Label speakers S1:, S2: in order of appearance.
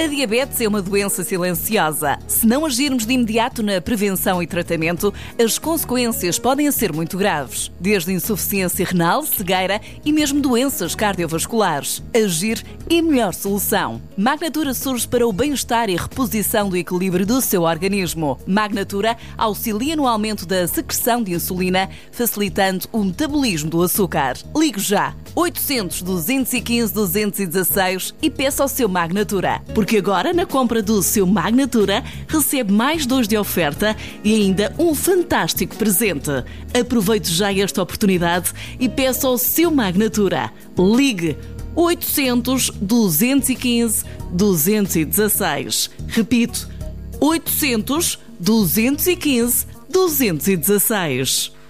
S1: A diabetes é uma doença silenciosa. Se não agirmos de imediato na prevenção e tratamento, as consequências podem ser muito graves, desde insuficiência renal, cegueira e mesmo doenças cardiovasculares. Agir é a melhor solução. Magnatura surge para o bem-estar e reposição do equilíbrio do seu organismo. Magnatura auxilia no aumento da secreção de insulina, facilitando o metabolismo do açúcar. Ligue já 800-215-216 e peça ao seu Magnatura. Porque agora, na compra do seu Magnatura, recebe mais 2 de oferta e ainda um fantástico presente. Aproveite já esta oportunidade e peça ao seu Magnatura. Ligue 800-215-216. Repito, 800-215-216.